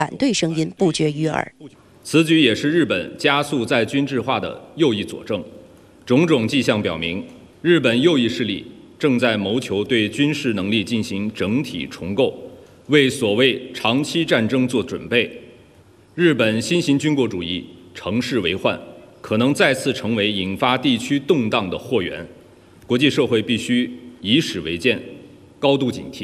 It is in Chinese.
反对声音不绝于耳。 此举也是日本加速再军制化的又一佐证。种种迹象表明，日本右翼势力正在谋求对军事能力进行整体重构，为所谓长期战争做准备。日本新型军国主义乘势为患，可能再次成为引发地区动荡的祸源。国际社会必须以史为鉴，高度警惕。